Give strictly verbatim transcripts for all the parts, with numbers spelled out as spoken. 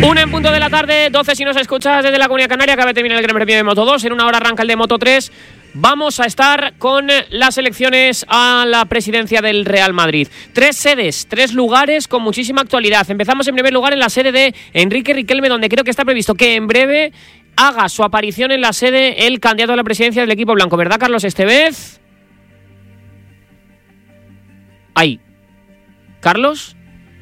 Una en punto de la tarde, doce si nos escuchas desde la Comunidad Canaria. Acaba de terminar el Gran Premio de Moto dos. En una hora arranca el de Moto tres. Vamos a estar con las elecciones a la presidencia del Real Madrid. Tres sedes, tres lugares con muchísima actualidad. Empezamos en primer lugar en la sede de Enrique Riquelme, donde creo que está previsto que en breve haga su aparición en la sede el candidato a la presidencia del equipo blanco. ¿Verdad, Carlos Estevez? Ahí. ¿Carlos?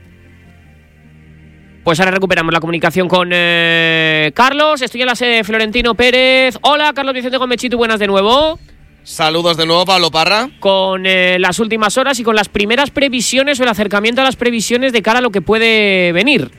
Pues ahora recuperamos la comunicación con eh, Carlos. Estoy en la sede de Florentino Pérez. Hola, Carlos Vicente Gómez-Chitu, buenas de nuevo. Saludos de nuevo, Pablo Parra. Con eh, las últimas horas y con las primeras previsiones o el acercamiento a las previsiones de cara a lo que puede venir.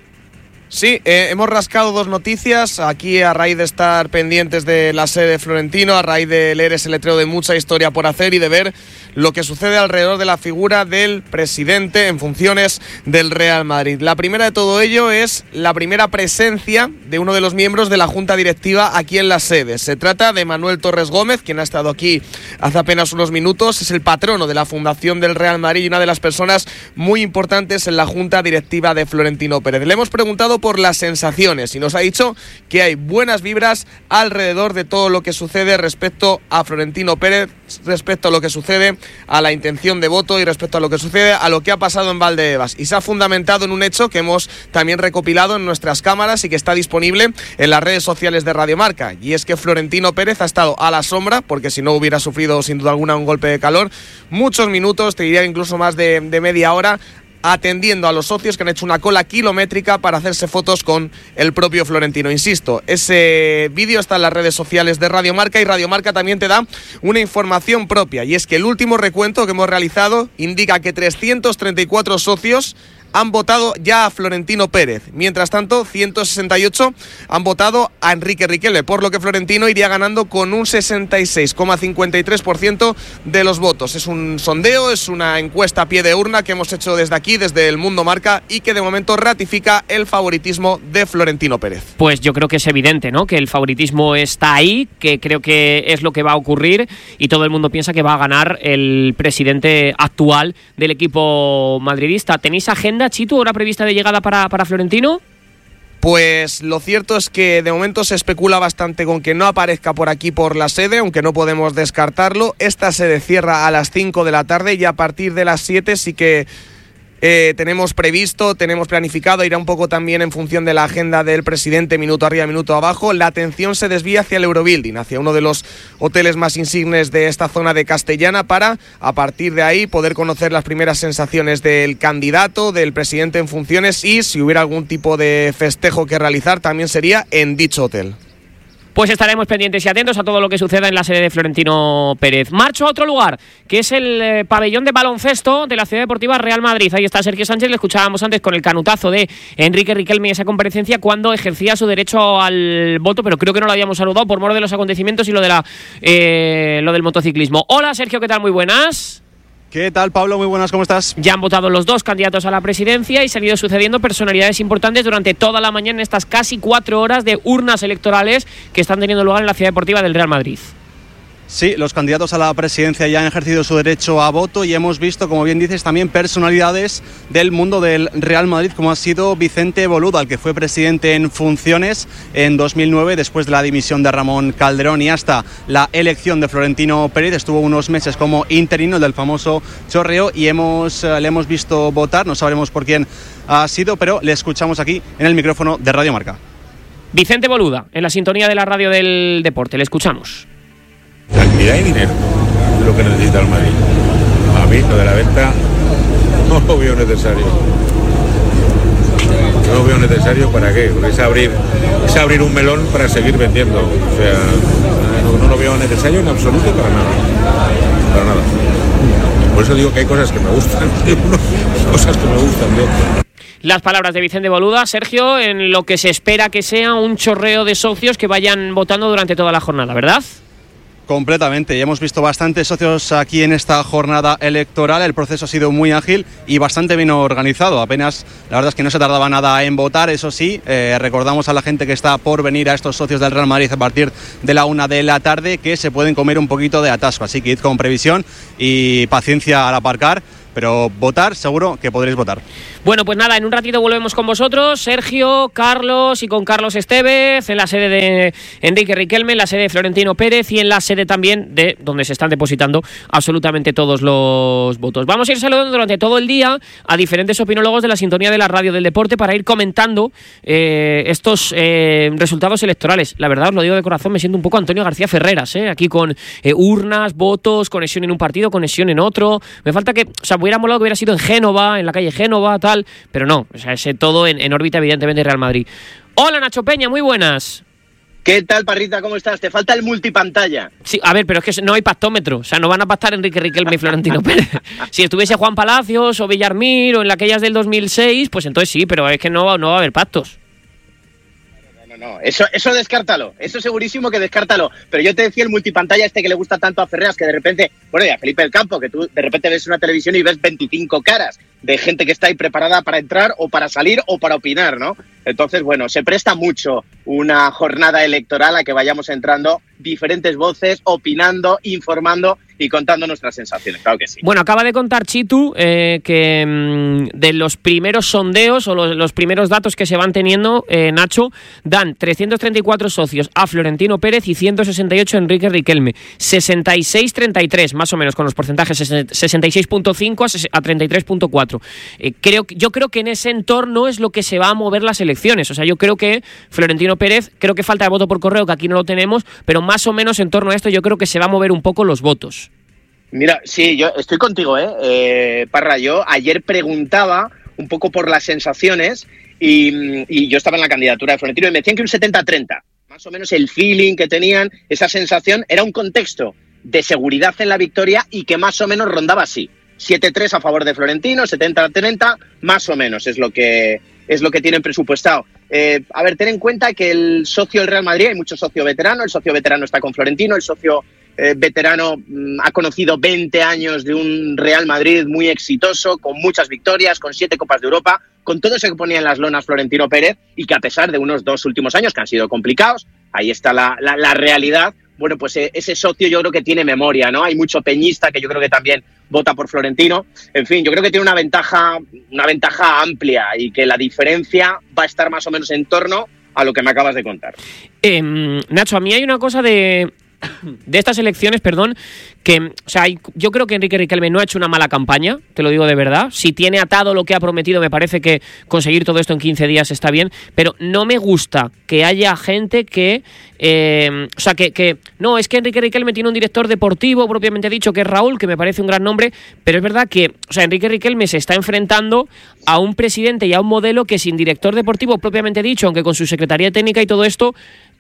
Sí, eh, hemos rascado dos noticias aquí a raíz de estar pendientes de la sede de Florentino, a raíz de leer ese letrero de mucha historia por hacer y de ver lo que sucede alrededor de la figura del presidente en funciones del Real Madrid. La primera de todo ello es la primera presencia de uno de los miembros de la Junta Directiva aquí en la sede. Se trata de Manuel Torres Gómez, quien ha estado aquí hace apenas unos minutos. Es el patrono de la Fundación del Real Madrid y una de las personas muy importantes en la Junta Directiva de Florentino Pérez. Le hemos preguntado por las sensaciones y nos ha dicho que hay buenas vibras alrededor de todo lo que sucede respecto a Florentino Pérez, respecto a lo que sucede a la intención de voto y respecto a lo que sucede a lo que ha pasado en Valdebebas, y se ha fundamentado en un hecho que hemos también recopilado en nuestras cámaras y que está disponible en las redes sociales de Radio Marca, y es que Florentino Pérez ha estado a la sombra, porque si no hubiera sufrido sin duda alguna un golpe de calor, muchos minutos, te diría incluso más de, de media hora, atendiendo a los socios que han hecho una cola kilométrica para hacerse fotos con el propio Florentino. Insisto, ese vídeo está en las redes sociales de Radio Marca, y Radio Marca también te da una información propia, y es que el último recuento que hemos realizado indica que trescientos treinta y cuatro socios han votado ya a Florentino Pérez. Mientras tanto, ciento sesenta y ocho han votado a Enrique Riquelme, por lo que Florentino iría ganando con un sesenta y seis coma cincuenta y tres por ciento de los votos. Es un sondeo, es una encuesta a pie de urna que hemos hecho desde aquí, desde el Mundo Marca, y que de momento ratifica el favoritismo de Florentino Pérez. Pues yo creo que es evidente, ¿no?, que el favoritismo está ahí, que creo que es lo que va a ocurrir, y todo el mundo piensa que va a ganar el presidente actual del equipo madridista. ¿Tenéis agenda, Chitu, hora prevista de llegada para, para Florentino? Pues lo cierto es que de momento se especula bastante con que no aparezca por aquí por la sede, aunque no podemos descartarlo. Esta sede cierra a las cinco de la tarde y a partir de las siete sí que Eh, tenemos previsto, tenemos planificado, irá un poco también en función de la agenda del presidente, minuto arriba, minuto abajo. La atención se desvía hacia el Eurobuilding, hacia uno de los hoteles más insignes de esta zona de Castellana, para a partir de ahí poder conocer las primeras sensaciones del candidato, del presidente en funciones, y si hubiera algún tipo de festejo que realizar también sería en dicho hotel. Pues estaremos pendientes y atentos a todo lo que suceda en la sede de Florentino Pérez. Marcho a otro lugar, que es el eh, pabellón de baloncesto de la Ciudad Deportiva Real Madrid. Ahí está Sergio Sánchez, le escuchábamos antes con el canutazo de Enrique Riquelme y esa comparecencia cuando ejercía su derecho al voto, pero creo que no lo habíamos saludado por mor de los acontecimientos y lo de la eh, lo del motociclismo. Hola Sergio, ¿qué tal? Muy buenas. ¿Qué tal, Pablo? Muy buenas, ¿cómo estás? Ya han votado los dos candidatos a la presidencia y se han ido sucediendo personalidades importantes durante toda la mañana en estas casi cuatro horas de urnas electorales que están teniendo lugar en la Ciudad Deportiva del Real Madrid. Sí, los candidatos a la presidencia ya han ejercido su derecho a voto y hemos visto, como bien dices, también personalidades del mundo del Real Madrid, como ha sido Vicente Boluda, el que fue presidente en funciones en dos mil nueve, después de la dimisión de Ramón Calderón y hasta la elección de Florentino Pérez. Estuvo unos meses como interino del famoso chorreo y hemos, le hemos visto votar, no sabremos por quién ha sido, pero le escuchamos aquí en el micrófono de Radio Marca. Vicente Boluda, en la sintonía de la radio del deporte, le escuchamos. Tranquilidad y dinero es lo que necesita el Madrid. A mí lo de la venta no lo veo necesario. No lo veo necesario. ¿Para qué? Porque es abrir, es abrir un melón para seguir vendiendo. O sea, no, no lo veo necesario en absoluto para nada. Para nada. Por eso digo que hay cosas que me gustan de uno, cosas que me gustan de otro. Las palabras de Vicente Boluda, Sergio, en lo que se espera que sea un chorreo de socios que vayan votando durante toda la jornada, ¿verdad? Completamente, ya hemos visto bastantes socios aquí en esta jornada electoral. El proceso ha sido muy ágil y bastante bien organizado. Apenas, la verdad es que no se tardaba nada en votar. Eso sí, eh, recordamos a la gente que está por venir, a estos socios del Real Madrid, a partir de la una de la tarde, que se pueden comer un poquito de atasco. Así que id con previsión y paciencia al aparcar, pero votar seguro que podréis votar. Bueno, pues nada, en un ratito volvemos con vosotros, Sergio, Carlos y con Carlos Estevez, en la sede de Enrique Riquelme, en la sede de Florentino Pérez y en la sede también de donde se están depositando absolutamente todos los votos. Vamos a ir saludando durante todo el día a diferentes opinólogos de la sintonía de la radio del deporte para ir comentando eh, estos eh, resultados electorales. La verdad, os lo digo de corazón, me siento un poco Antonio García Ferreras, ¿eh? Aquí con eh, urnas, votos, conexión en un partido, conexión en otro. Me falta que, o sea, hubiera molado que hubiera sido en Génova, en la calle Génova, tal, pero no, o sea, ese todo en, en órbita, evidentemente, Real Madrid. Hola, Nacho Peña, muy buenas. ¿Qué tal, Parrita? ¿Cómo estás? Te falta el multipantalla. Sí, a ver, pero es que no hay pactómetro. O sea, no van a pactar Enrique Riquelme y Florentino Pérez. Si estuviese Juan Palacios o Villarmir o en aquellas del dos mil seis, pues entonces sí, pero es que no, no va a haber pactos. No, no, no. Eso, eso descártalo. Eso segurísimo que descártalo. Pero yo te decía el multipantalla este que le gusta tanto a Ferreras, que de repente, bueno, y a Felipe del Campo, que tú de repente ves una televisión y ves veinticinco caras de gente que está ahí preparada para entrar o para salir o para opinar, ¿no? Entonces, bueno, se presta mucho una jornada electoral a que vayamos entrando diferentes voces, opinando, informando y contando nuestras sensaciones, claro que sí. Bueno, acaba de contar Chitu eh, que mmm, de los primeros sondeos o los, los primeros datos que se van teniendo, eh, Nacho, dan trescientos treinta y cuatro socios a Florentino Pérez y ciento sesenta y ocho a Enrique Riquelme. sesenta y seis treinta y tres, más o menos, con los porcentajes sesenta y seis punto cinco a treinta y tres punto cuatro. Eh, creo, yo creo que en ese entorno es lo que se va a mover las elecciones. O sea, yo creo que Florentino Pérez, creo que falta de voto por correo, que aquí no lo tenemos, pero más o menos en torno a esto yo creo que se va a mover un poco los votos. Mira, sí, yo estoy contigo, ¿eh? eh Parra, yo ayer preguntaba un poco por las sensaciones y, y yo estaba en la candidatura de Florentino y me decían que un setenta treinta, más o menos el feeling que tenían, esa sensación, era un contexto de seguridad en la victoria y que más o menos rondaba así. siete tres a favor de Florentino, setenta treinta, más o menos es lo que, es lo que tienen presupuestado. Eh, a ver, ten en cuenta que el socio del Real Madrid, hay mucho socio veterano, el socio veterano está con Florentino, el socio eh, veterano mmm, ha conocido veinte años de un Real Madrid muy exitoso, con muchas victorias, con siete Copas de Europa, con todo eso que ponía en las lonas Florentino Pérez y que a pesar de unos dos últimos años que han sido complicados, ahí está la, la, la realidad. Bueno, pues eh, ese socio yo creo que tiene memoria, ¿no? Hay mucho peñista que yo creo que también vota por Florentino. En fin, yo creo que tiene una ventaja, una ventaja amplia y que la diferencia va a estar más o menos en torno a lo que me acabas de contar. Eh, Nacho, a mí hay una cosa de... de estas elecciones, perdón, que, o sea, yo creo que Enrique Riquelme no ha hecho una mala campaña, te lo digo de verdad. Si tiene atado lo que ha prometido, me parece que conseguir todo esto en quince días está bien, pero no me gusta que haya gente que, eh, o sea, que, que, no, es que Enrique Riquelme tiene un director deportivo, propiamente dicho, que es Raúl, que me parece un gran nombre, pero es verdad que, o sea, Enrique Riquelme se está enfrentando a un presidente y a un modelo que sin director deportivo, propiamente dicho, aunque con su secretaría técnica y todo esto,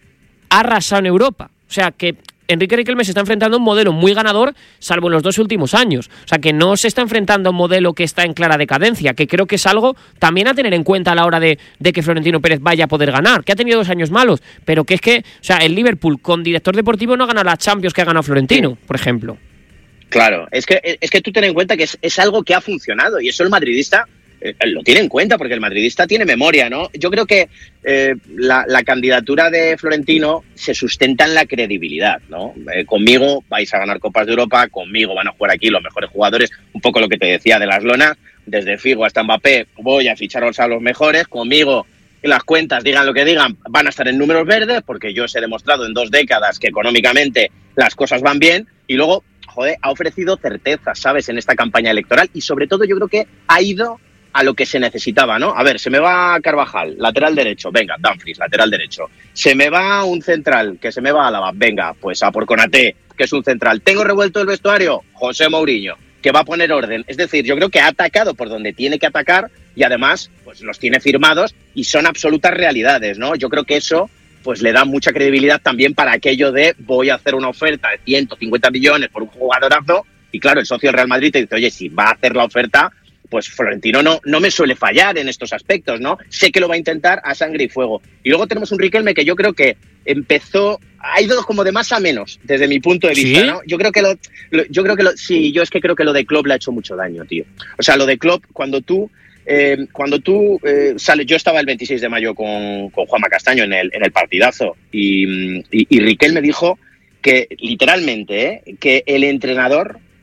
ha arrasado en Europa. O sea, que Enrique Riquelme se está enfrentando a un modelo muy ganador, salvo en los dos últimos años. O sea, que no se está enfrentando a un modelo que está en clara decadencia, que creo que es algo también a tener en cuenta a la hora de, de que Florentino Pérez vaya a poder ganar, que ha tenido dos años malos, pero que es que, o sea, el Liverpool con director deportivo no ha ganado la Champions que ha ganado Florentino, por ejemplo. Claro, es que, es que tú ten en cuenta que es, es algo que ha funcionado y eso el madridista eh, lo tiene en cuenta porque el madridista tiene memoria, ¿no? Yo creo que eh, la, la candidatura de Florentino se sustenta en la credibilidad, ¿no? Eh, conmigo vais a ganar Copas de Europa, conmigo van a jugar aquí los mejores jugadores, un poco lo que te decía de las lonas, desde Figo hasta Mbappé, voy a ficharos a los mejores, conmigo las cuentas, digan lo que digan, van a estar en números verdes porque yo os he demostrado en dos décadas que económicamente las cosas van bien y luego, joder, ha ofrecido certezas, ¿sabes?, en esta campaña electoral y sobre todo yo creo que ha ido a lo que se necesitaba, ¿no? A ver, se me va Carvajal, lateral derecho, venga, Dumfries, lateral derecho. Se me va un central, que se me va Álava, venga, pues a por Konaté, que es un central. Tengo revuelto el vestuario, José Mourinho, que va a poner orden. Es decir, yo creo que ha atacado por donde tiene que atacar y además, pues los tiene firmados y son absolutas realidades, ¿no? Yo creo que eso, pues le da mucha credibilidad también para aquello de voy a hacer una oferta de ciento cincuenta millones por un jugadorazo y claro, el socio del Real Madrid te dice, oye, si va a hacer la oferta, pues Florentino no, no me suele fallar en estos aspectos, ¿no? Sé que lo va a intentar a sangre y fuego. Y luego tenemos un Riquelme que yo creo que empezó, ha ido como de más a menos, desde mi punto de vista, ¿sí? ¿No? Yo creo que lo, lo, yo creo que lo, sí, yo es que creo que lo de Klopp le ha hecho mucho daño, tío. O sea, lo de Klopp, cuando tú, eh, cuando tú eh, sales, yo estaba el veintiséis de mayo con, con Juanma Castaño en el, en el partidazo y, y, y Riquelme dijo que, literalmente, ¿eh? que el entrenador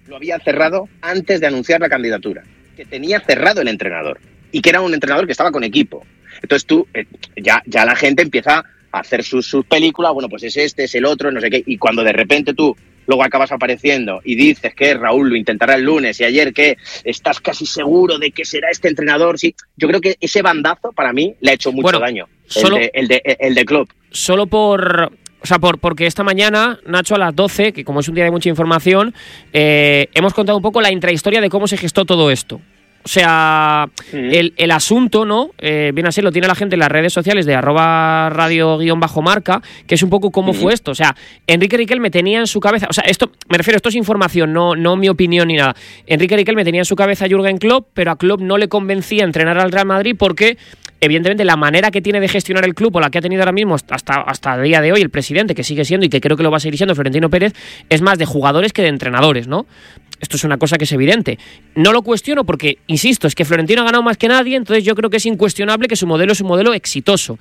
lo había cerrado antes de anunciar la candidatura, que tenía cerrado el entrenador y que era un entrenador que estaba con equipo. Entonces tú, eh, ya, ya la gente empieza a hacer sus, sus películas, bueno, pues es este, es el otro, no sé qué, y cuando de repente tú luego acabas apareciendo y dices que Raúl lo intentará el lunes y ayer que estás casi seguro de que será este entrenador, sí, yo creo que ese bandazo para mí le ha hecho mucho bueno, daño, solo, el, de, el, de, el de Klopp. Solo por... O sea, por, porque esta mañana, Nacho, a las doce, que como es un día de mucha información, eh, hemos contado un poco la intrahistoria de cómo se gestó todo esto. O sea, mm. el, el asunto, ¿no? Eh, viene a ser, lo tiene la gente en las redes sociales de arroba radio guión bajo marca, que es un poco cómo mm. fue esto. O sea, Enrique Riquelme tenía en su cabeza, o sea, esto, me refiero, esto es información, no, no mi opinión ni nada. Enrique Riquelme tenía en su cabeza a Jürgen Klopp, pero a Klopp no le convencía entrenar al Real Madrid porque, evidentemente, la manera que tiene de gestionar el club o la que ha tenido ahora mismo hasta, hasta el día de hoy el presidente, que sigue siendo y que creo que lo va a seguir siendo Florentino Pérez, es más de jugadores que de entrenadores, ¿no? Esto es una cosa que es evidente. No lo cuestiono porque, insisto, es que Florentino ha ganado más que nadie, entonces yo creo que es incuestionable que su modelo es un modelo exitoso.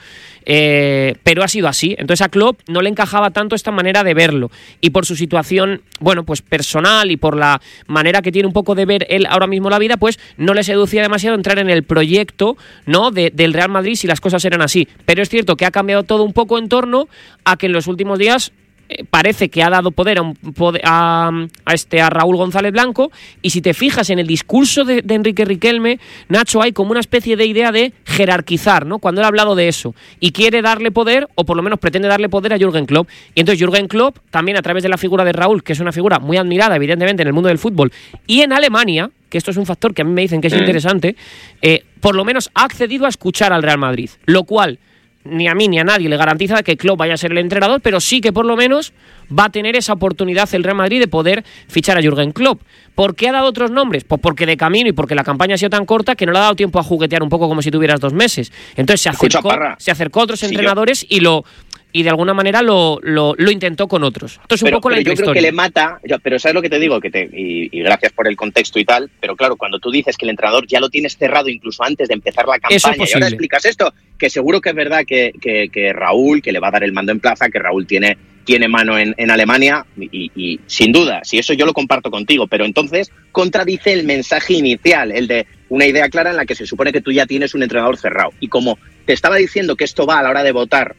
Eh, pero ha sido así. Entonces a Klopp no le encajaba tanto esta manera de verlo. Y por su situación, bueno, pues personal y por la manera que tiene un poco de ver él ahora mismo la vida, pues no le seducía demasiado entrar en el proyecto, ¿no?, de, del Real Madrid si las cosas eran así. Pero es cierto que ha cambiado todo un poco en torno a que en los últimos días Eh, parece que ha dado poder, a, un, poder a, a, este, a Raúl González Blanco, y si te fijas en el discurso de, de Enrique Riquelme, Nacho, hay como una especie de idea de jerarquizar, ¿no? Cuando él ha hablado de eso y quiere darle poder, o por lo menos pretende darle poder a Jürgen Klopp, y entonces Jürgen Klopp también a través de la figura de Raúl, que es una figura muy admirada evidentemente en el mundo del fútbol y en Alemania, que esto es un factor que a mí me dicen que es interesante, eh, por lo menos ha accedido a escuchar al Real Madrid, lo cual ni a mí ni a nadie le garantiza que Klopp vaya a ser el entrenador, pero sí que por lo menos va a tener esa oportunidad el Real Madrid de poder fichar a Jürgen Klopp. ¿Por qué ha dado otros nombres? Pues porque de camino y porque la campaña ha sido tan corta que no le ha dado tiempo a juguetear un poco como si tuvieras dos meses. Entonces se acercó, se acercó a otros sí, entrenadores yo... y lo... y de alguna manera lo, lo, lo intentó con otros. Esto es un pero, poco pero la yo creo que le mata, yo, pero ¿sabes lo que te digo? Que te, y, y gracias por el contexto y tal, pero claro, cuando tú dices que el entrenador ya lo tienes cerrado incluso antes de empezar la campaña y ahora explicas esto, que seguro que es verdad que, que, que Raúl, que le va a dar el mando en plaza, que Raúl tiene, tiene mano en, en Alemania y, y sin duda, si eso yo lo comparto contigo, pero entonces contradice el mensaje inicial, el de una idea clara en la que se supone que tú ya tienes un entrenador cerrado. Y como te estaba diciendo que esto va a la hora de votar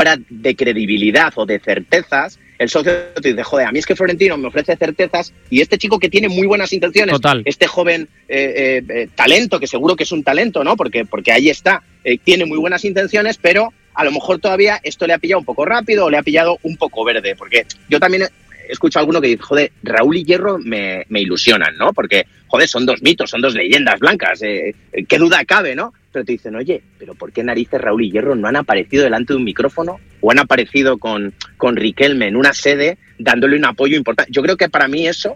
de credibilidad o de certezas, el socio te dice, joder, a mí es que Florentino me ofrece certezas y este chico que tiene muy buenas intenciones, Total. este joven eh, eh, talento, que seguro que es un talento, ¿no? Porque, porque ahí está, eh, tiene muy buenas intenciones, pero a lo mejor todavía esto le ha pillado un poco rápido o le ha pillado un poco verde, porque yo también escucho a alguno que dice, joder, Raúl y Hierro me, me ilusionan, ¿no? Porque, joder, son dos mitos, son dos leyendas blancas, eh, eh, qué duda cabe, ¿no? Pero te dicen, oye, ¿pero por qué narices Raúl y Hierro no han aparecido delante de un micrófono o han aparecido con, con Riquelme en una sede dándole un apoyo importante? Yo creo que para mí eso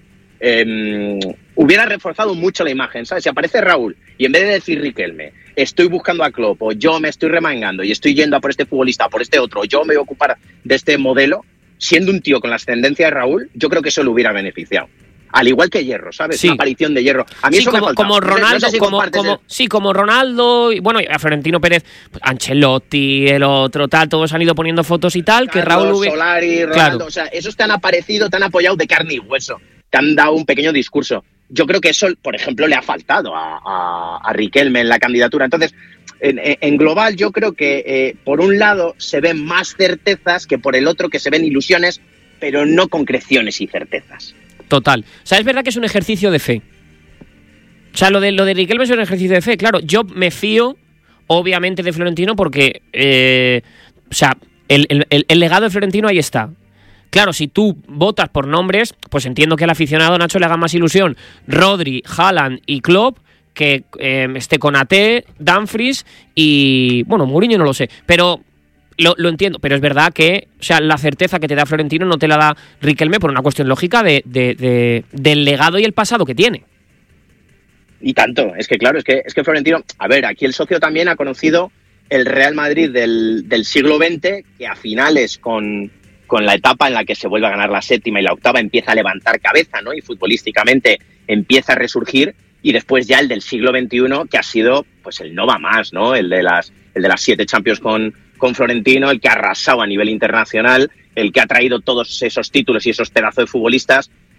eh, hubiera reforzado mucho la imagen, ¿sabes? Si aparece Raúl y en vez de decir Riquelme, estoy buscando a Klopp o yo me estoy remangando y estoy yendo a por este futbolista, a por este otro, yo me voy a ocupar de este modelo, siendo un tío con la ascendencia de Raúl, yo creo que eso le hubiera beneficiado. Al igual que Hierro, ¿sabes? Sí. Una aparición de Hierro. A mí sí, eso como, me ha como Ronaldo, no sé si como, como, el... sí, como Ronaldo, y bueno, a Florentino Pérez, pues, Ancelotti, el otro tal, todos han ido poniendo fotos y tal, Carlos, que Raúl hubiera... Solari, Ronaldo, claro. O sea, esos te han aparecido, te han apoyado de carne y hueso, te han dado un pequeño discurso. Yo creo que eso, por ejemplo, le ha faltado a, a, a Riquelme en la candidatura. Entonces, en, en global, yo creo que eh, por un lado se ven más certezas que por el otro que se ven ilusiones, pero no concreciones y certezas. Total. O sea, es verdad que es un ejercicio de fe. O sea, lo de, lo de Riquelme es un ejercicio de fe. Claro, yo me fío, obviamente, de Florentino porque, eh, o sea, el, el, el legado de Florentino ahí está. Claro, si tú votas por nombres, pues entiendo que al aficionado Nacho le haga más ilusión Rodri, Haaland y Klopp que eh, esté Konaté, Dumfries y... Bueno, Mourinho no lo sé, pero... Lo, lo entiendo, pero es verdad que, o sea, la certeza que te da Florentino no te la da Riquelme por una cuestión lógica de, de, de, del legado y el pasado que tiene. Y tanto, es que claro, es que, es que Florentino, a ver, aquí el socio también ha conocido el Real Madrid del, del siglo veinte, que a finales con, con la etapa en la que se vuelve a ganar la séptima y la octava empieza a levantar cabeza, ¿no? Y futbolísticamente empieza a resurgir, y después ya el del siglo veintiuno, que ha sido pues el no va más, ¿no? El de las, el de las siete Champions con... con Florentino, el que ha arrasado a nivel internacional, el que ha traído todos esos títulos y esos pedazos de futbolistas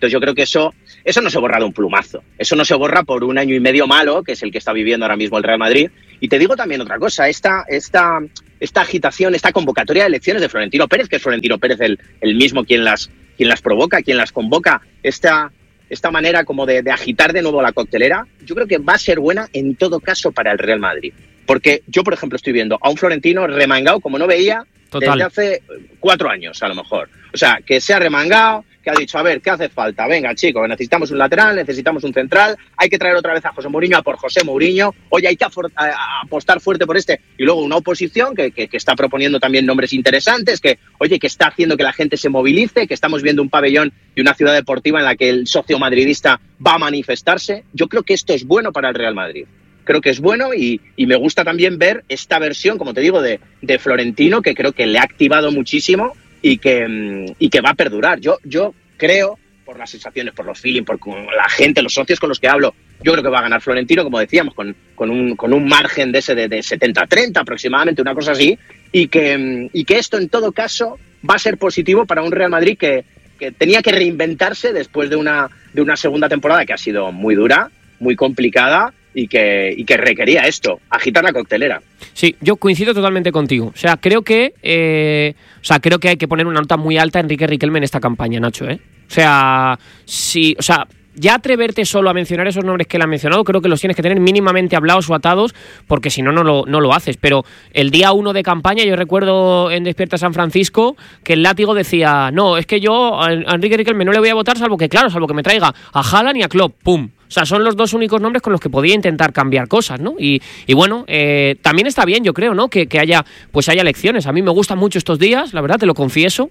Entonces yo creo que eso, eso no se borra de un plumazo. Eso no se borra por un año y medio malo, que es el que está viviendo ahora mismo el Real Madrid. Y te digo también otra cosa, esta, esta, esta agitación, esta convocatoria de elecciones de Florentino Pérez, que es Florentino Pérez el, el mismo quien las, quien las provoca, quien las convoca, esta, esta manera como de, de agitar de nuevo la coctelera, yo creo que va a ser buena en todo caso para el Real Madrid. Porque yo, por ejemplo, estoy viendo a un Florentino remangado como no veía Total. desde hace cuatro años, a lo mejor. O sea, que se ha remangado, que ha dicho, a ver, ¿qué hace falta? Venga, chicos, necesitamos un lateral, necesitamos un central, hay que traer otra vez a José Mourinho, a por José Mourinho, oye, hay que afor- a apostar fuerte por este. Y luego una oposición que, que, que está proponiendo también nombres interesantes, que, oye, que está haciendo que la gente se movilice, que estamos viendo un pabellón y una ciudad deportiva en la que el socio madridista va a manifestarse. Yo creo que esto es bueno para el Real Madrid. Creo que es bueno y, y me gusta también ver esta versión, como te digo, de, de Florentino, que creo que le ha activado muchísimo y que, y que va a perdurar. Yo, yo creo, por las sensaciones, por los feelings, por la gente, los socios con los que hablo, yo creo que va a ganar Florentino, como decíamos, con, con, un, con un margen de ese de, de setenta a treinta aproximadamente, una cosa así, y que, y que esto en todo caso va a ser positivo para un Real Madrid que, que tenía que reinventarse después de una, de una segunda temporada que ha sido muy dura, muy complicada, y que, y que requería esto, agitar la coctelera. Sí, yo coincido totalmente contigo. O sea, creo que eh, o sea, creo que hay que poner una nota muy alta a Enrique Riquelme en esta campaña, Nacho, ¿eh? O sea, sí, o sea, ya atreverte solo a mencionar esos nombres que él ha mencionado, creo que los tienes que tener mínimamente hablados o atados, porque si no, no lo, no lo haces. Pero el día uno de campaña, yo recuerdo en Despierta San Francisco, que el látigo decía, no, es que yo a Enrique Riquelme no le voy a votar, salvo que, claro, salvo que me traiga a Haaland y a Klopp, pum. O sea, son los dos únicos nombres con los que podía intentar cambiar cosas, ¿no? Y, y bueno, eh, también está bien, yo creo, ¿no? Que, que haya, pues haya elecciones. A mí me gustan mucho estos días, la verdad, te lo confieso.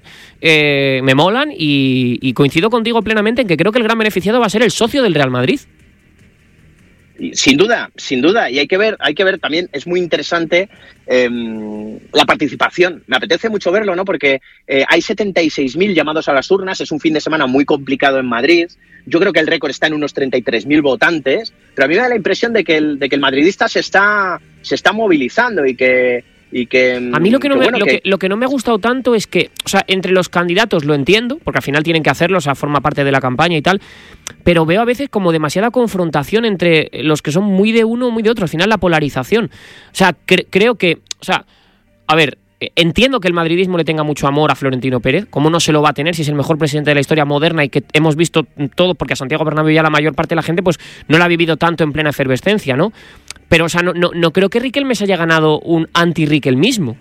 Eh, me molan y, y coincido contigo plenamente en que creo que el gran beneficiado va a ser el socio del Real Madrid. Sin duda, sin duda. Y hay que ver, hay que ver también, es muy interesante eh, la participación. Me apetece mucho verlo, ¿no? Porque eh, hay setenta y seis mil llamados a las urnas, es un fin de semana muy complicado en Madrid. Yo creo que el récord está en unos treinta y tres mil votantes, pero a mí me da la impresión de que el, de que el madridista se está, se está movilizando y que... Y que, a mí lo que, no que, me, bueno, lo, que... que, lo que no me ha gustado tanto es que, o sea, entre los candidatos lo entiendo, porque al final tienen que hacerlo, o sea, forma parte de la campaña y tal, pero veo a veces como demasiada confrontación entre los que son muy de uno o muy de otro, al final la polarización. O sea, cre- creo que, o sea, a ver, entiendo que el madridismo le tenga mucho amor a Florentino Pérez, ¿cómo no se lo va a tener si es el mejor presidente de la historia moderna y que hemos visto todo, porque a Santiago Bernabéu ya la mayor parte de la gente pues no la ha vivido tanto en plena efervescencia, ¿no? Pero, o sea, no, no, no creo que Riquelme se haya ganado un anti-Riquelmismo.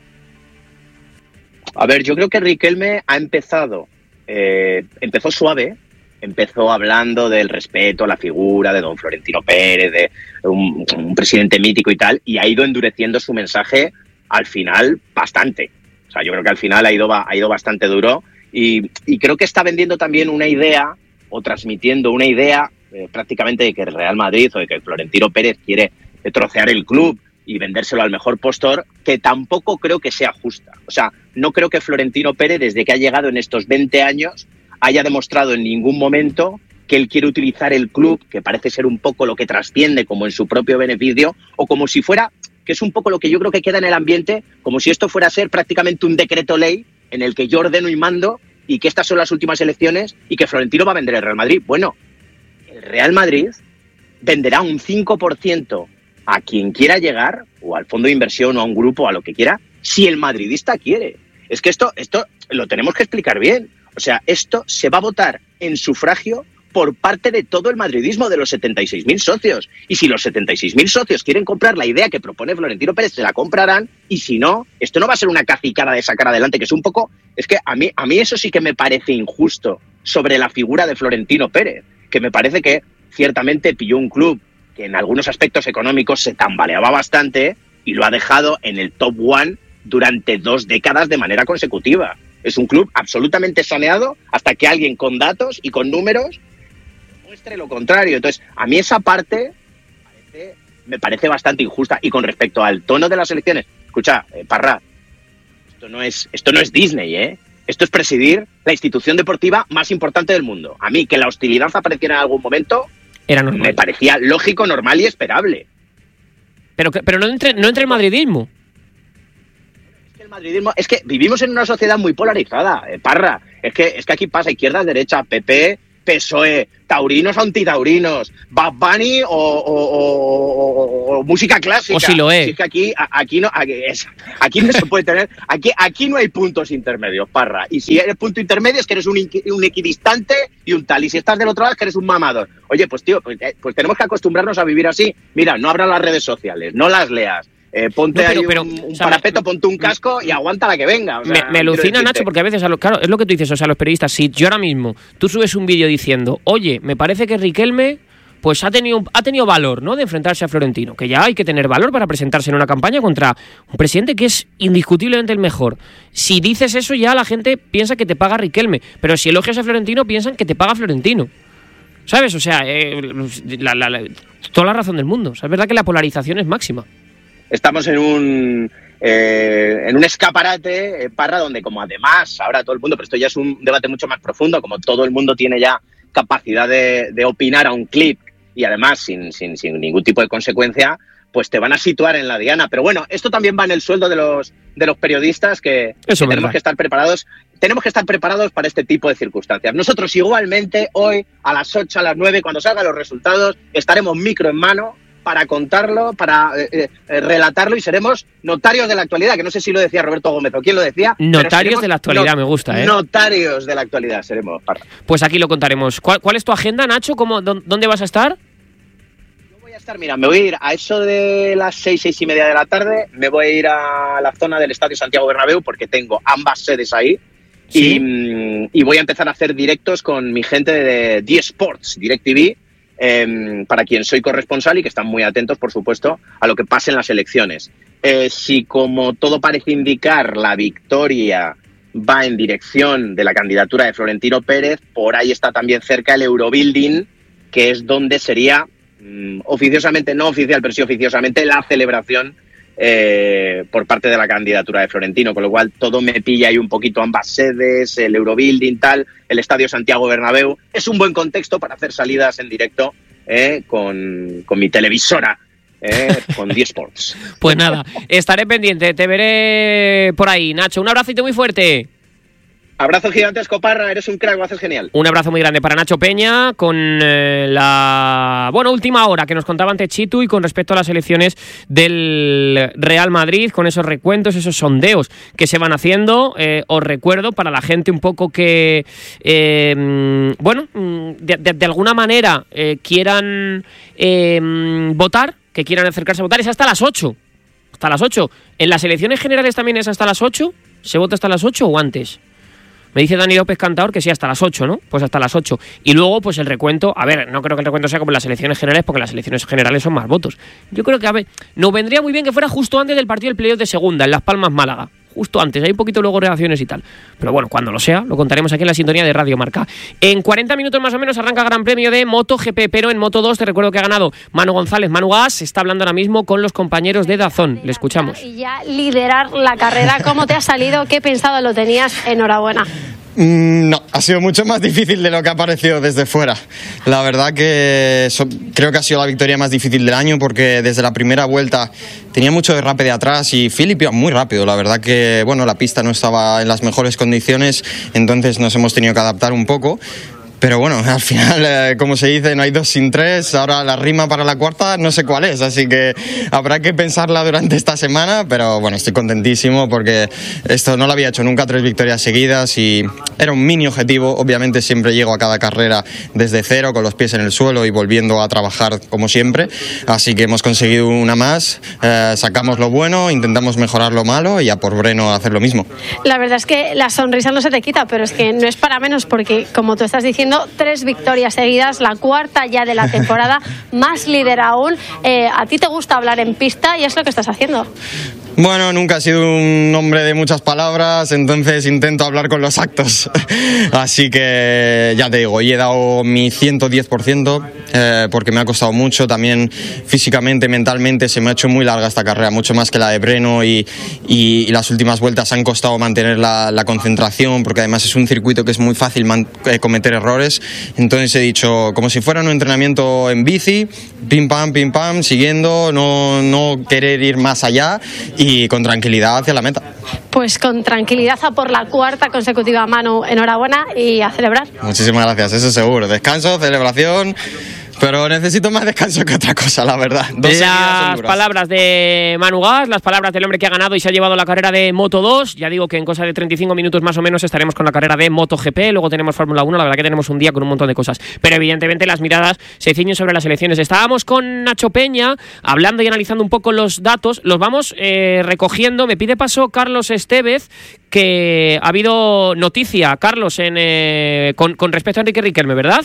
A ver, yo creo que Riquelme ha empezado, eh, empezó suave, empezó hablando del respeto a la figura de don Florentino Pérez, de un, un presidente mítico y tal, y ha ido endureciendo su mensaje al final bastante. O sea, yo creo que al final ha ido, ha ido bastante duro y, y creo que está vendiendo también una idea o transmitiendo una idea eh, prácticamente de que el Real Madrid o de que Florentino Pérez quiere trocear el club y vendérselo al mejor postor, que tampoco creo que sea justa. O sea, no creo que Florentino Pérez, desde que ha llegado en estos veinte años, haya demostrado en ningún momento que él quiere utilizar el club, que parece ser un poco lo que trasciende como en su propio beneficio, o como si fuera, que es un poco lo que yo creo que queda en el ambiente, como si esto fuera a ser prácticamente un decreto ley en el que yo ordeno y mando y que estas son las últimas elecciones y que Florentino va a vender el Real Madrid. Bueno, el Real Madrid venderá un cinco por ciento a quien quiera llegar, o al fondo de inversión, o a un grupo, o a lo que quiera, si el madridista quiere. Es que esto, esto lo tenemos que explicar bien. O sea, esto se va a votar en sufragio por parte de todo el madridismo, de los setenta y seis mil socios. Y si los setenta y seis mil socios quieren comprar la idea que propone Florentino Pérez, se la comprarán. Y si no, esto no va a ser una cacicada de sacar adelante, que es un poco... Es que a mí, a mí eso sí que me parece injusto sobre la figura de Florentino Pérez, que me parece que ciertamente pilló un club que en algunos aspectos económicos se tambaleaba bastante y lo ha dejado en el top one durante dos décadas de manera consecutiva. Es un club absolutamente saneado hasta que alguien con datos y con números muestre lo contrario. Entonces, a mí esa parte parece, me parece bastante injusta. Y con respecto al tono de las elecciones, escucha, eh, Parra, esto no es, esto no es Disney, ¿eh? Esto es presidir la institución deportiva más importante del mundo. A mí, que la hostilidad apareciera en algún momento, era normal. Me parecía lógico, normal y esperable. Pero, pero no entre, no entre el madridismo. Es que el madridismo, es que vivimos en una sociedad muy polarizada, eh, Parra. Es que, es que aquí pasa izquierda, derecha, P P, P S O E, taurinos o antitaurinos, Bad Bunny o, o, o, o, o música clásica. O si lo es. Si es que aquí, aquí, no, aquí, es, aquí no se puede tener, aquí, aquí no hay puntos intermedios, Parra. Y si eres punto intermedio es que eres un, un equidistante y un tal. Y si estás del otro lado es que eres un mamador. Oye, pues tío, pues, pues tenemos que acostumbrarnos a vivir así. Mira, no abras las redes sociales, no las leas. Eh, ponte no, pero, ahí pero, un, un o sea, parapeto, me, ponte un casco y aguanta la que venga. O sea, me, me alucina, Nacho, porque a veces, a lo, claro, es lo que tú dices, o sea, los periodistas, si yo ahora mismo, tú subes un vídeo diciendo, oye, me parece que Riquelme pues ha tenido, ha tenido valor, ¿no?, de enfrentarse a Florentino, que ya hay que tener valor para presentarse en una campaña contra un presidente que es indiscutiblemente el mejor. Si dices eso ya la gente piensa que te paga Riquelme, pero si elogias a Florentino piensan que te paga Florentino. ¿Sabes? O sea, eh, la, la, la, toda la razón del mundo. O sea, es verdad que la polarización es máxima. Estamos en un eh, en un escaparate, eh, Parra, donde como además ahora todo el mundo, pero esto ya es un debate mucho más profundo, como todo el mundo tiene ya capacidad de, de opinar a un clic y además sin, sin, sin ningún tipo de consecuencia, pues te van a situar en la diana. Pero bueno, esto también va en el sueldo de los, de los periodistas que, que tenemos que estar preparados. Tenemos que estar preparados para este tipo de circunstancias. Nosotros igualmente hoy a las ocho, a las nueve, cuando salgan los resultados, estaremos micro en mano para contarlo, para eh, eh, relatarlo y seremos notarios de la actualidad, que no sé si lo decía Roberto Gómez o quién lo decía. Notarios de la actualidad, no, me gusta, ¿eh? Notarios de la actualidad seremos. Parra. Pues aquí lo contaremos. ¿Cuál, cuál es tu agenda, Nacho? ¿Cómo, ¿Dónde vas a estar? Yo voy a estar, mira, me voy a ir a eso de las seis, seis y media de la tarde, me voy a ir a la zona del Estadio Santiago Bernabéu porque tengo ambas sedes ahí. ¿Sí? Y, y voy a empezar a hacer directos con mi gente de D Sports, DirecTV, Eh, para quien soy corresponsal y que están muy atentos, por supuesto, a lo que pase en las elecciones. Eh, si, como todo parece indicar, la victoria va en dirección de la candidatura de Florentino Pérez, por ahí está también cerca el Eurobuilding, que es donde sería mmm, oficiosamente, no oficial, pero sí oficiosamente, la celebración eh, por parte de la candidatura de Florentino, con lo cual todo me pilla ahí un poquito ambas sedes, el Eurobuilding, tal, el Estadio Santiago Bernabéu. Es un buen contexto para hacer salidas en directo eh, con, con mi televisora, eh, con D Sports. Pues nada, estaré pendiente, te veré por ahí, Nacho. Un abracito muy fuerte. Abrazo gigantesco, Parra, eres un crack, lo haces genial. Un abrazo muy grande para Nacho Peña con eh, la bueno última hora que nos contaba antes Chitu y con respecto a las elecciones del Real Madrid, con esos recuentos, esos sondeos que se van haciendo. Eh, os recuerdo, para la gente un poco que, eh, bueno, de, de, de alguna manera eh, quieran eh, votar, que quieran acercarse a votar, es hasta las ocho. Hasta las ocho. ¿En las elecciones generales también es hasta las ocho? ¿Se vota hasta las ocho o antes? Me dice Dani López Cantador que sí, hasta las ocho, ¿no? Pues hasta las ocho. Y luego, pues el recuento, a ver, no creo que el recuento sea como en las elecciones generales, porque las elecciones generales son más votos. Yo creo que, a ver, nos vendría muy bien que fuera justo antes del partido del playoff de segunda, en Las Palmas, Málaga. Justo antes, hay un poquito luego reacciones y tal. Pero bueno, cuando lo sea, lo contaremos aquí en la sintonía de Radio Marca. En cuarenta minutos más o menos arranca el Gran Premio de MotoGP, pero en Moto dos te recuerdo que ha ganado Manu González. Manu Gas está hablando ahora mismo con los compañeros de Dazón. Le escuchamos. Y ya liderar la carrera, ¿cómo te ha salido? ¿Qué pensado lo tenías? Enhorabuena. No, ha sido mucho más difícil de lo que ha parecido desde fuera. La verdad que so, creo que ha sido la victoria más difícil del año porque desde la primera vuelta tenía mucho derrape de atrás y Philip iba muy rápido. La verdad que bueno, la pista no estaba en las mejores condiciones, entonces nos hemos tenido que adaptar un poco. Pero bueno, al final, eh, como se dice, no hay dos sin tres. Ahora la rima para la cuarta no sé cuál es, así que habrá que pensarla durante esta semana. Pero bueno, estoy contentísimo porque esto no lo había hecho nunca, tres victorias seguidas y era un mini objetivo. Obviamente siempre llego a cada carrera desde cero, con los pies en el suelo y volviendo a trabajar como siempre. Así que hemos conseguido una más, eh, sacamos lo bueno, intentamos mejorar lo malo y a por Breno hacer lo mismo. La verdad es que la sonrisa no se te quita, pero es que no es para menos porque, como tú estás diciendo, tres victorias seguidas, la cuarta ya de la temporada, más líder aún. Eh, a ti te gusta hablar en pista y es lo que estás haciendo. Bueno, nunca he sido un hombre de muchas palabras, entonces intento hablar con los actos. Así que ya te digo, hoy he dado mi ciento diez por ciento eh, porque me ha costado mucho. También físicamente, mentalmente se me ha hecho muy larga esta carrera, mucho más que la de Breno y, y, y las últimas vueltas han costado mantener la, la concentración porque además es un circuito que es muy fácil man, eh, cometer errores. Entonces he dicho, como si fuera un entrenamiento en bici, pim pam, pim pam, siguiendo, no, no querer ir más allá y con tranquilidad hacia la meta. Pues con tranquilidad a por la cuarta consecutiva, Manu. Enhorabuena y a celebrar. Muchísimas gracias, eso seguro. Descanso, celebración, pero necesito más descanso que otra cosa, la verdad. Dos las palabras de Manu Gas, las palabras del hombre que ha ganado y se ha llevado la carrera de Moto dos. Ya digo que en cosa de treinta y cinco minutos más o menos estaremos con la carrera de MotoGP, luego tenemos Fórmula uno, la verdad que tenemos un día con un montón de cosas. Pero evidentemente las miradas se ciñen sobre las elecciones. Estábamos con Nacho Peña hablando y analizando un poco los datos, los vamos eh, recogiendo. Me pide paso Carlos Estevez, que ha habido noticia, Carlos, en, eh, con, con respecto a Enrique Riquelme, ¿verdad?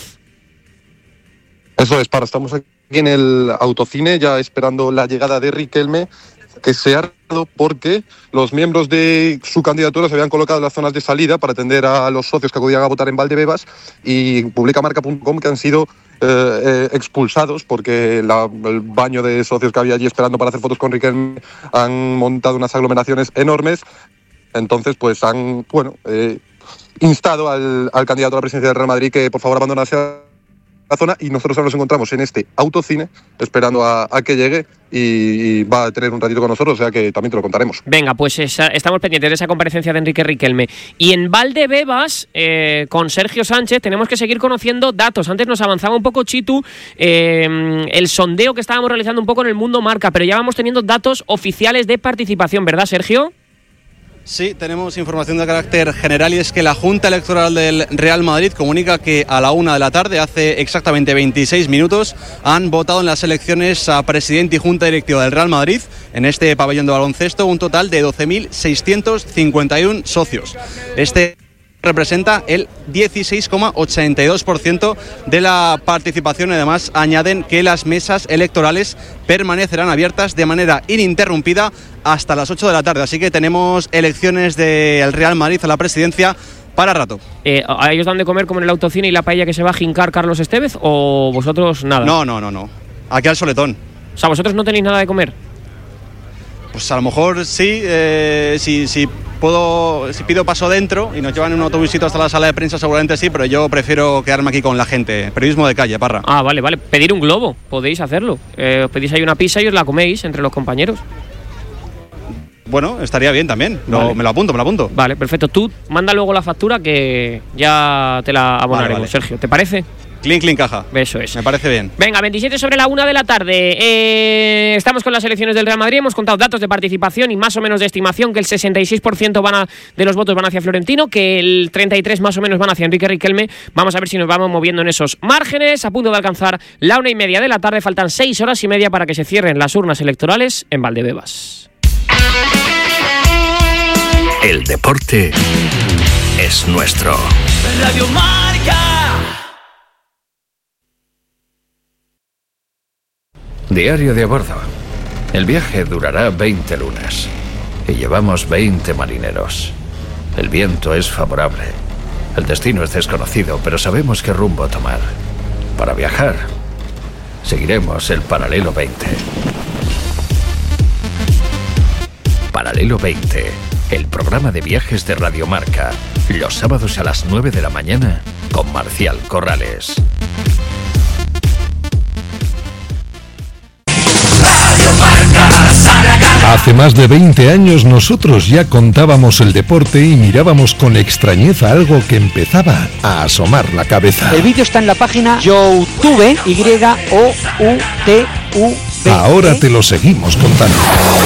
Eso es, para, estamos aquí en el autocine ya esperando la llegada de Riquelme, que se ha dado porque los miembros de su candidatura se habían colocado en las zonas de salida para atender a los socios que acudían a votar en Valdebebas, y publica marca punto com que han sido eh, eh, expulsados porque la, el baño de socios que había allí esperando para hacer fotos con Riquelme han montado unas aglomeraciones enormes. Entonces pues han bueno eh, instado al, al candidato a la presidencia del Real Madrid que por favor abandonase la zona, y nosotros ahora nos encontramos en este autocine esperando a, a que llegue y, y va a tener un ratito con nosotros, o sea que también te lo contaremos. Venga, pues esa, estamos pendientes de esa comparecencia de Enrique Riquelme. Y en Valdebebas, eh, con Sergio Sánchez, tenemos que seguir conociendo datos. Antes nos avanzaba un poco Chitu eh, el sondeo que estábamos realizando un poco en el Mundo Marca, pero ya vamos teniendo datos oficiales de participación, ¿verdad, Sergio? Sí, tenemos información de carácter general, y es que la Junta Electoral del Real Madrid comunica que a la una de la tarde, hace exactamente veintiséis minutos, han votado en las elecciones a presidente y Junta Directiva del Real Madrid, en este pabellón de baloncesto, un total de doce mil seiscientos cincuenta y uno socios. Este representa el dieciséis coma ochenta y dos por ciento de la participación, y además añaden que las mesas electorales permanecerán abiertas de manera ininterrumpida hasta las ocho de la tarde, así que tenemos elecciones del Real Madrid a la presidencia para rato. Eh, ¿A ellos dan de comer como en el autocine y la paella que se va a jincar Carlos Estevez, o vosotros nada? No, no, no, no. Aquí al soletón. O sea, ¿vosotros no tenéis nada de comer? Pues a lo mejor sí, eh, si, si puedo, si pido paso dentro y nos llevan en un autobusito hasta la sala de prensa, seguramente sí, pero yo prefiero quedarme aquí con la gente. Periodismo de calle, Parra. Ah, vale, vale. Pedir un globo, podéis hacerlo. Eh, os pedís ahí una pizza y os la coméis entre los compañeros. Bueno, estaría bien también. No, vale. Me lo apunto, me lo apunto. Vale, perfecto. Tú manda luego la factura que ya te la abonaremos, vale, vale. Sergio. ¿Te parece? Clean, clean, caja. Eso es. Me parece bien. Venga, veintisiete sobre la una de la tarde. Eh, estamos con las elecciones del Real Madrid. Hemos contado datos de participación y más o menos de estimación, que el sesenta y seis por ciento van a, de los votos van hacia Florentino, que el treinta y tres por ciento más o menos van hacia Enrique Riquelme. Vamos a ver si nos vamos moviendo en esos márgenes. A punto de alcanzar la una y media de la tarde. Faltan seis horas y media para que se cierren las urnas electorales en Valdebebas. El deporte es nuestro. Radio Marca. Diario de a bordo. El viaje durará veinte lunas y llevamos veinte marineros. El viento es favorable. El destino es desconocido, pero sabemos qué rumbo tomar. Para viajar, seguiremos el Paralelo veinte. Paralelo veinte, el programa de viajes de Radio Marca. Los sábados a las nueve de la mañana con Marcial Corrales. Hace más de veinte años nosotros ya contábamos el deporte y mirábamos con extrañeza algo que empezaba a asomar la cabeza. El vídeo está en la página YouTube, Y O U T U B. Ahora te lo seguimos contando.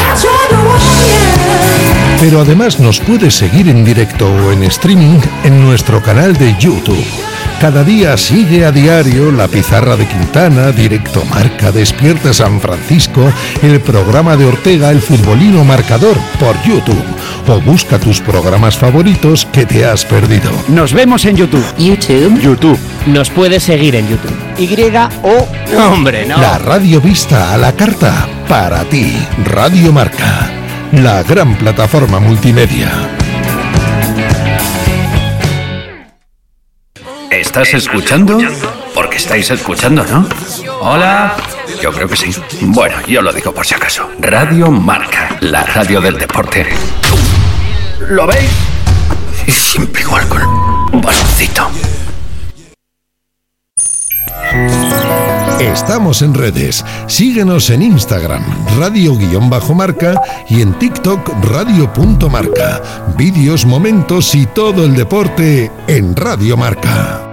Pero además nos puedes seguir en directo o en streaming en nuestro canal de YouTube. Cada día sigue a diario La Pizarra de Quintana, Directo Marca, Despierta San Francisco, el programa de Ortega, El Futbolino Marcador, por YouTube. O busca tus programas favoritos que te has perdido. Nos vemos en YouTube. YouTube. YouTube. Nos puedes seguir en YouTube. Y O... Hombre, no. La radio vista a la carta para ti. Radio Marca. La gran plataforma multimedia. ¿Estás escuchando? Porque estáis escuchando, ¿no? Hola. Yo creo que sí. Bueno, yo lo digo por si acaso. Radio Marca, la radio del deporte. ¿Lo veis? Y siempre igual con un bastoncito. Estamos en redes. Síguenos en Instagram, radio-marca y en TikTok, radio.marca. Vídeos, momentos y todo el deporte en Radio Marca.